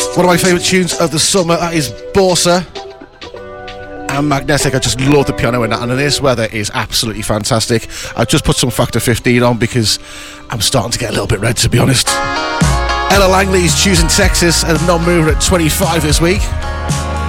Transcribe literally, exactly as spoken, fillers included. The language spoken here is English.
One of my favourite tunes of the summer, that is Borsa and Magnetic. I just love the piano in that, and in this weather is absolutely fantastic. I've just put some Factor fifteen on because I'm starting to get a little bit red, to be honest. Ella Langley's choosing Texas and non-mover at twenty-five this week.